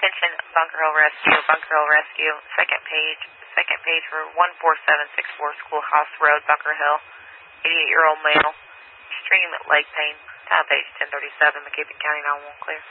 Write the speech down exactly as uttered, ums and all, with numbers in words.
Attention, Bunker Hill Rescue, Bunker Hill Rescue, second page, second page for one four seven six four Schoolhouse Road, Bunker Hill, eighty-eight-year-old male, extreme leg pain, time page ten thirty-seven, McCabe County nine one one clear.